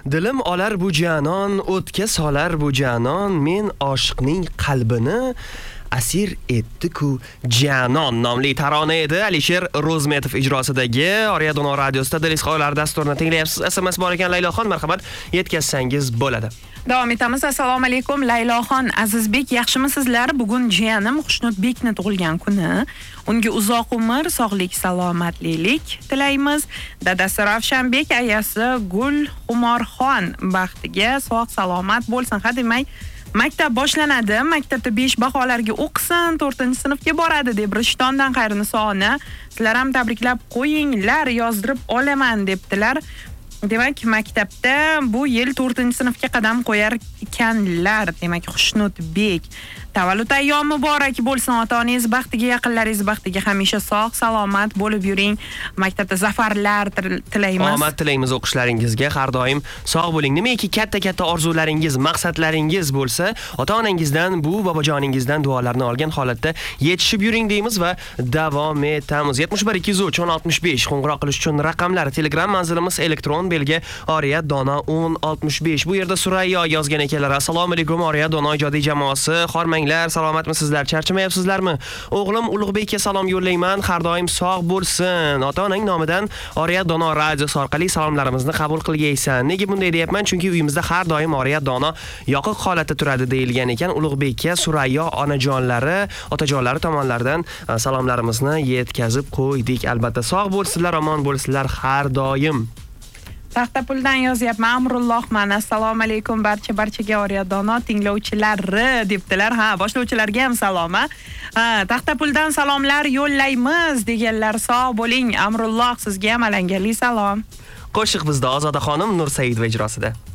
Dilim olar bu janon, o'tga solar bu janon, men oshiqning qalbini asir etdi-ku janon nomli tarona edi. Alisher Ro'zmetov ijrosidagi Oriya Dono radiosida Dilis qo'ylar dasturini tinglayapsiz. SMS bor ekan Layloxon, marhamat yetkazsangiz bo'ladi. Davom etamiz. Assalomu alaykum Layloxon, Azizbek, yaxshimisizlar? Bugun jiyanim Xushnudbekni tug'ilgan kuni. Unga uzoq umr, sog'lik, salomatlik tilaymiz. Dadasi Ravshanbek, ayasi Gul Xumorxon baxtiga sog' salomat bo'lsin. Hademay maktab boshlanadi. Maktabda 5 baholarga o'qisin, 4-sinfga boradi deb Rishtondan Xayrinisooni sizlar ham tabriklab qo'yinglar, yozdirib olaman debdilar. Demak, maktabda bu yil 4-sinfga qadam qo'yar ekanlar. Demak, Xushnudbek, tavallud ayyom muborak bo'lsin. Ota-onangiz baxtiga, yaqinlaringiz baxtiga hamisha sog' salomat bo'lib yuring. Maktabda zafarlar tilaymiz. Omad tilaymiz o'qishlaringizga. Har doim sog' bo'ling. Nimaiki katta orzularingiz, maqsadlaringiz bo'lsa, ota-onangizdan, bu bobojoningizdan duolarni olgan holatda yetishib yuring deymiz va davom etamiz. 71 203 1065 qo'ng'iroq qilish uchun raqamlar. Telegram manzilimiz elektron belgi Oriya Dono 1065. Bu yerda Surayyo yozgan ekanlar. Assalomu alaykum Oriya Dono ijodiy jamoasi. Xormanglar, salomatmisizlar? Charchamayapsizlarmi? O'g'lim Ulug'bekka salom yo'llayman. Har doim sog' bo'lsin. Ota-onang nomidan Oriya Dono radiosi orqali salomlarimizni qabul qilgaysan. Nega bunday deyapman? Chunki uyimizda har doim Oriya Dono yoqiq holatda turadi deyilgan ekan. Ulug'bekka Surayyo onajonlari, otajonlari tomonlaridan salomlarimizni yetkazib qo'ydik. Albatta sog' bo'lsinlar, omon bo'lsinlar har doim. Taxtapuldan yozyapman. Amrullohman. Assalomu alaykum barchaga Oriya Dono tinglovchilari debdilar. Ha, boshlovchilarga ham salom. Taxtapuldan salomlar yo'llaymiz deganlar sog' bo'ling. Amrulloh, sizga ham alangali salom. Qo'shiq bizda Ozoda xonim Nur Saidova ijrosida.